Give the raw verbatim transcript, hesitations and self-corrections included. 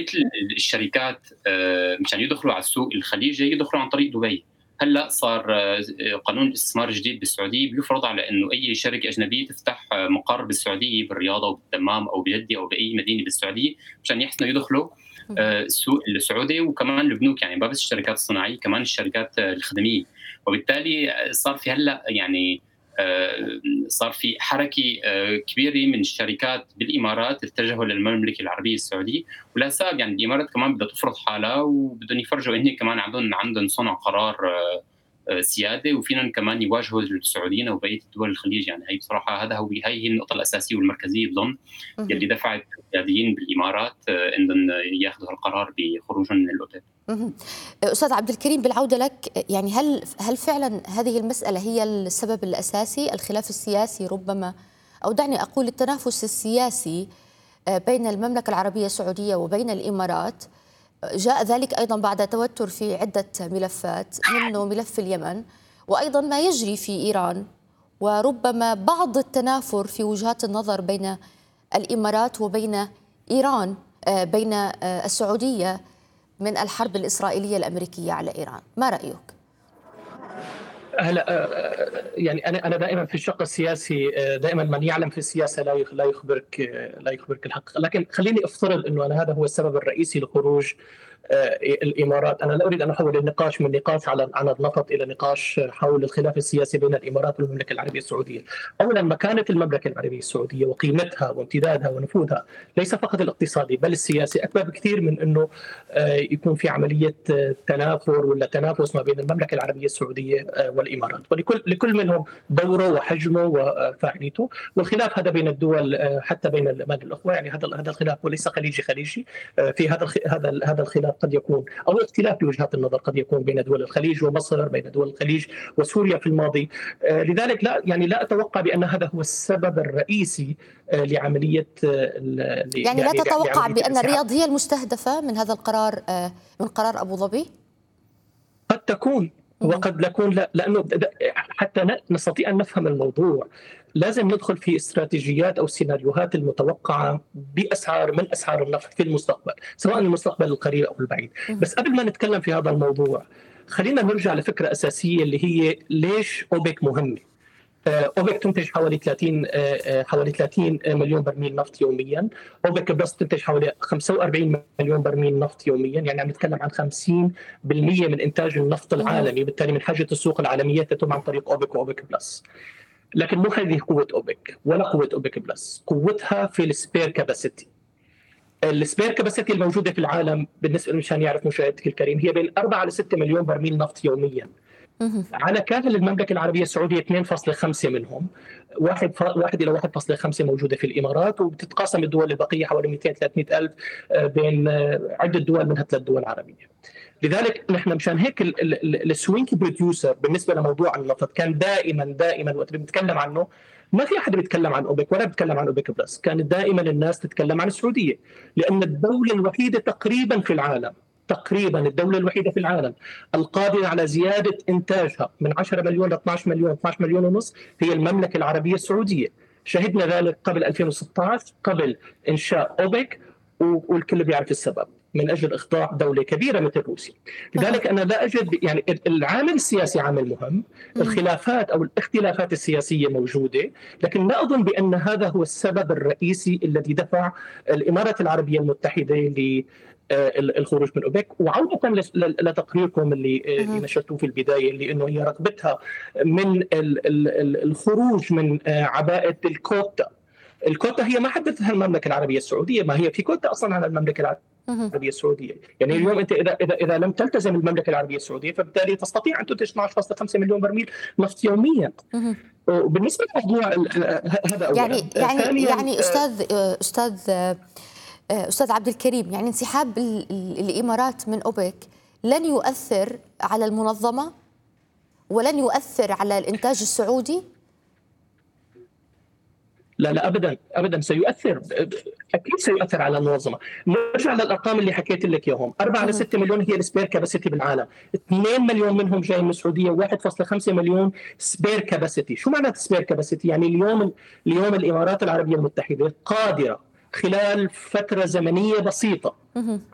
مثل الشركات مشان يدخلوا على السوق الخليجي يدخلوا عن طريق دبي. هلا صار قانون الاستثمار الجديد بالسعوديه بيفرض على انه اي شركه اجنبيه تفتح مقر بالسعوديه بالرياض او بالدمام او بجده او باي مدينه بالسعوديه مشان يحسنوا يدخلوا السوق السعودي، وكمان البنوك، يعني ما بس الشركات الصناعيه كمان الشركات الخدميه. وبالتالي صار في هلا يعني صار في حركه كبيره من الشركات بالامارات اتجهوا للمملكه العربيه السعوديه، ولا سبب يعني الامارات كمان بدها تفرض حالها وبدهم يفرجوا ان كمان عندهم عندهم صنع قرار سياده، وفينا كمان يواجهوا السعوديين وبقيه دول الخليج. يعني هي بصراحه هذا هو هي هي النقطه الاساسيه والمركزيه بظن يلي دفعت القياديين بالامارات انهم ياخذوا القرار بخروجهم من الاوبك. استاذ عبد الكريم، بالعوده لك، يعني هل هل فعلا هذه المساله هي السبب الاساسي، الخلاف السياسي ربما، او دعني اقول التنافس السياسي بين المملكه العربيه السعوديه وبين الامارات؟ جاء ذلك أيضا بعد توتر في عدة ملفات، منه ملف اليمن وأيضا ما يجري في إيران، وربما بعض التنافر في وجهات النظر بين الإمارات وبين إيران، بين السعودية من الحرب الإسرائيلية الأمريكية على إيران. ما رأيك؟ هلا يعني انا انا دائما في الشق السياسي، دائما من يعلم في السياسه لا لا يخبرك لا يخبرك الحق، لكن خليني افترض انه انا هذا هو السبب الرئيسي لخروج الامارات. انا لا اريد ان احول النقاش من نقاش على على النفط الى نقاش حول الخلاف السياسي بين الامارات والمملكه العربيه السعوديه. اولا، مكانه المملكه العربيه السعوديه وقيمتها وامتدادها ونفوذها ليس فقط الاقتصادي بل السياسي اكبر بكثير من انه يكون في عمليه تنافر ولا تنافس ما بين المملكه العربيه السعوديه والامارات، ولكل لكل منهم دوره وحجمه وفاعليته. والخلاف هذا بين الدول حتى بين الاخوه، يعني هذا هذا الخلاف وليس خليجي خليجي. في هذا هذا هذا الخلاف قد يكون او اختلاف بوجهات النظر قد يكون بين دول الخليج ومصر، بين دول الخليج وسوريا في الماضي. لذلك لا يعني لا اتوقع بان هذا هو السبب الرئيسي لعمليه يعني, يعني لا تتوقع بان الرياض هي المستهدفه من هذا القرار، من قرار ابو ظبي؟ قد تكون وقد لا يكون، لا، لانه حتى نستطيع ان نفهم الموضوع لازم ندخل في استراتيجيات او السيناريوهات المتوقعه باسعار من اسعار النفط في المستقبل، سواء المستقبل القريب او البعيد. بس قبل ما نتكلم في هذا الموضوع خلينا نرجع لفكره اساسيه اللي هي ليش اوبك مهمه. اوبك تنتج حوالي ثلاثين حوالي ثلاثين مليون برميل نفط يوميا، اوبك بلس تنتج حوالي خمسة وأربعين مليون برميل نفط يوميا، يعني عم نتكلم عن خمسين بالمئة من انتاج النفط العالمي، بالتالي من حاجه السوق العالميه تتم عن طريق اوبك واوبك بلس. لكن مو هذه قوه اوبك ولا قوه اوبك بلس، قوتها في السبير كاباسيتي. السبير كاباسيتي الموجوده في العالم بالنسبه مشان يعرف مشاهدك الكريم هي بين أربعة إلى ستة مليون برميل نفط يوميا. على كامل المملكه العربيه السعوديه اثنين فاصلة خمسة منهم، واحد واحد الى واحد فاصلة خمسة موجوده في الامارات، وبتتقاسم الدول البقيه حوالي مئتين وثلاثمئة الف بين عده دول منها ثلاث دول عربيه. لذلك نحن مشان هيك السوينج بروديوسر بالنسبه لموضوع النفط كان دائما دائما وقت بنتكلم عنه ما في احد بيتكلم عن اوبك ولا بيتكلم عن اوبك بلس، كانت دائما الناس تتكلم عن السعوديه، لان الدوله الوحيده تقريبا في العالم تقريبا الدولة الوحيدة في العالم القادرة على زيادة إنتاجها من عشرة مليون ل اثني عشر مليون اثني عشر مليون ونص هي المملكة العربية السعودية. شهدنا ذلك قبل ألفين وستة عشر قبل إنشاء أوبك، والكل بيعرف السبب، من أجل إخضاع دولة كبيرة مثل روسيا. لذلك أنا لا أجد يعني العامل السياسي عامل مهم، الخلافات أو الاختلافات السياسية موجودة، لكن لا أظن بأن هذا هو السبب الرئيسي الذي دفع الإمارات العربية المتحدة ل الخروج من اوبك. وعودة لتقريركم اللي نشرتوه في البدايه اللي انه هي رغبتها من الخروج من عباءه الكوتا. الكوتا هي ما حددتها المملكه العربيه السعوديه، ما هي في كوتا اصلا على المملكه العربيه السعوديه. يعني اليوم انت اذا اذا اذا لم تلتزم المملكه العربيه السعوديه فبالتالي تستطيع ان تنتج اثني عشر فاصلة خمسة مليون برميل نفط يوميا. وبالنسبه لموضوع هذا اولا. يعني يعني يعني استاذ استاذ أستاذ عبد الكريم، يعني انسحاب الإمارات من أوبك لن يؤثر على المنظمة ولن يؤثر على الإنتاج السعودي؟ لا لا أبدا أبدا سيؤثر، أكيد سيؤثر على المنظمة. نرجع للأرقام اللي حكيت لك إياهم، أربعة إلى ستة مليون هي السبير كاباسيتي بالعالم، اثنين مليون منهم جاي من السعودية، واحد فاصلة خمسة مليون سبير كاباسيتي. شو معنى سبير كاباسيتي؟ يعني اليوم اليوم الإمارات العربية المتحدة قادرة خلال فترة زمنية بسيطة